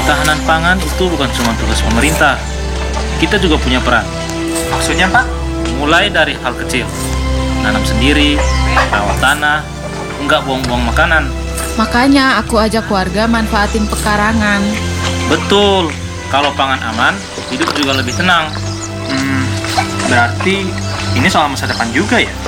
Ketahanan pangan itu bukan cuma tugas pemerintah. Kita juga punya peran. Maksudnya, Pak? Mulai dari hal kecil. Nanam sendiri, rawat tanah, nggak buang-buang makanan. Makanya aku ajak keluarga manfaatin pekarangan. Betul, kalau pangan aman, hidup juga lebih tenang. Berarti ini soal masa depan juga ya?